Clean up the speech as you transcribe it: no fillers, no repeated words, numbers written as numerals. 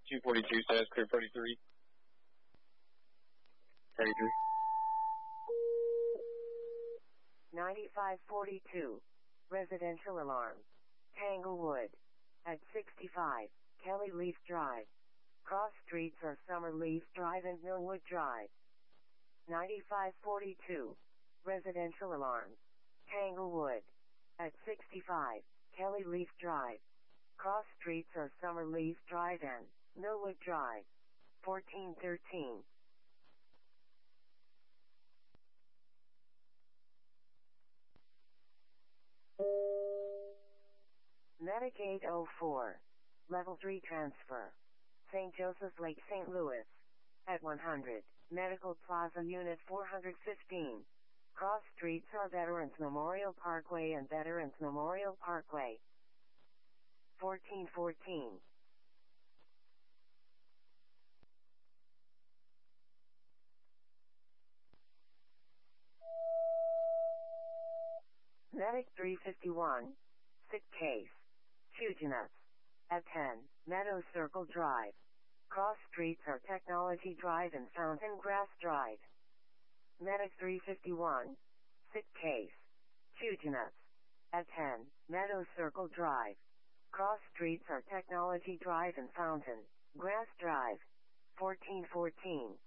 242 says clear 33. 33. 9542. Residential alarm. Tanglewood. At 65, Kelly Leaf Drive. Cross streets are Summerleaf Drive and Millwood Drive. 9542. Residential alarm. Tanglewood. At 65, Kelly Leaf Drive. Cross streets are Summerleaf Drive and Millwood Drive. 1413. Medic 804. Level 3 transfer. St. Joseph's Lake, St. Louis. At 100, Medical Plaza Unit 415. Cross streets are Veterans Memorial Parkway and Veterans Memorial Parkway. 1414. Medic 351. Sick case. Huguenots. At 10, Meadow Circle Drive. Cross streets are Technology Drive and Fountain Grass Drive. Medic 351. Sick case. Huguenots. At 10, Meadow Circle Drive. Cross streets are Technology Drive and Fountain Grass Drive. 1414.